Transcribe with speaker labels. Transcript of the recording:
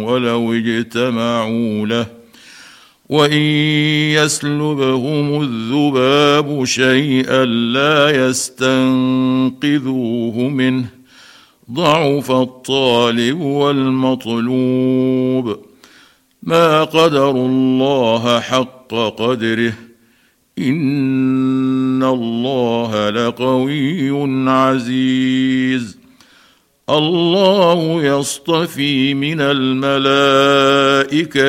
Speaker 1: ولو اجتمعوا له وإن يسلبهم الذباب شيئا لا يستنقذوه منه ضعف الطالب والمطلوب ما قدروا الله حق قدره إن الله لقوي عزيز الله يصطفي من الملائكة